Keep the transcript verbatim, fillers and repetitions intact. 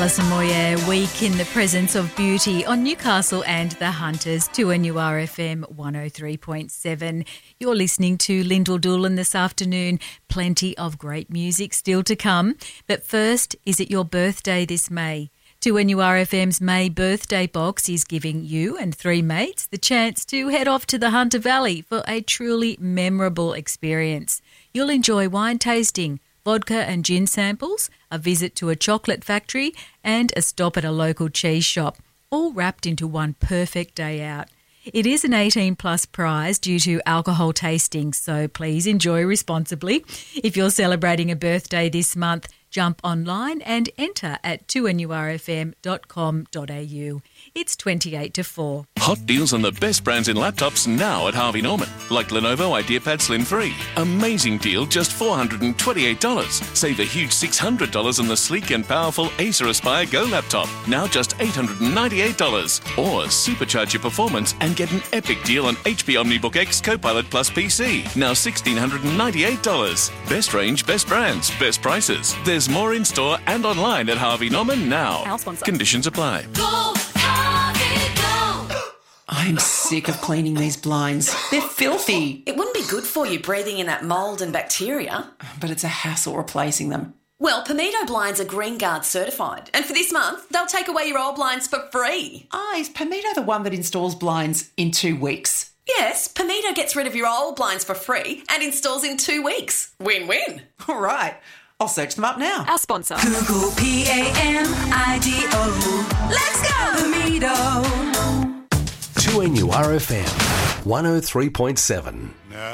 Alison Moyer, Week in the Presence of Beauty on Newcastle and the Hunters, two N U R F M one oh three point seven. You're listening to Lyndall Doolan this afternoon. Plenty of great music still to come. But first, is it your birthday this May? two N U R F M's May birthday box is giving you and three mates the chance to head off to the Hunter Valley for a truly memorable experience. You'll enjoy wine tasting, vodka and gin samples, a visit to a chocolate factory and a stop at a local cheese shop, all wrapped into one perfect day out. It is an eighteen plus prize due to alcohol tasting, so please enjoy responsibly. If you're celebrating a birthday this month, jump online and enter at two N U R F M dot com dot a u. It's twenty-eight to four. Hot deals on the best brands in laptops now at Harvey Norman, like Lenovo IdeaPad Slim three. Amazing deal, just four hundred twenty-eight dollars. Save a huge six hundred dollars on the sleek and powerful Acer Aspire Go laptop, now just eight hundred ninety-eight dollars. Or supercharge your performance and get an epic deal on H P OmniBook X Copilot Plus P C, now one thousand six hundred ninety-eight dollars. Best range, best brands, best prices. There's more in store and online at Harvey Norman now. Our sponsor. Conditions apply. Go, Harvey, go! I'm sick of cleaning these blinds. They're filthy. It wouldn't be good for you breathing in that mould and bacteria. But it's a hassle replacing them. Well, Pomito blinds are Green Guard certified, and for this month, they'll take away your old blinds for free. Ah, is Pomito the one that installs blinds in two weeks? Yes, Pomito gets rid of your old blinds for free and installs in two weeks. Win-win. All right. I'll search them up now. Our sponsor. Google P A M I D O. Let's go! Pomito. two N U R F M one oh three point seven.